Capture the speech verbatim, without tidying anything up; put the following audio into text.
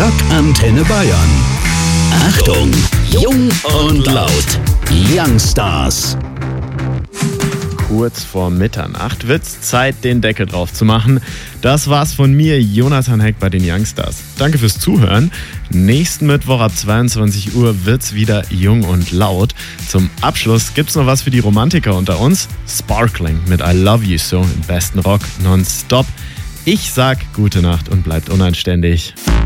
Rock Antenne Bayern. Achtung, jung und laut. Youngstars. Kurz vor Mitternacht wird's Zeit, den Deckel drauf zu machen. Das war's von mir, Jonathan Heck bei den Youngstars. Danke fürs Zuhören. Nächsten Mittwoch ab zweiundzwanzig Uhr wird's wieder jung und laut. Zum Abschluss gibt's noch was für die Romantiker unter uns. Sparkling mit I Love You So im besten Rock nonstop. Ich sag gute Nacht und bleibt unanständig.